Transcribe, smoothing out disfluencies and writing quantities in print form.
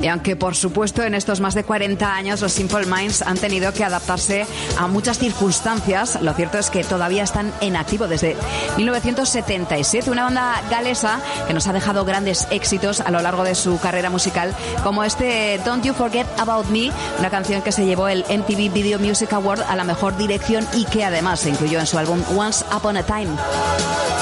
Y aunque por supuesto en estos más de 40 años los Simple Minds han tenido que adaptarse a muchas circunstancias, lo cierto es que todavía están en activo desde 1977, una banda galesa que nos ha dejado grandes éxitos a lo largo de su carrera musical, como este Don't You Forget About Me, una canción que se llevó el MTV Video Music Award a la mejor dirección y que además se incluyó en su álbum Once Upon a Time.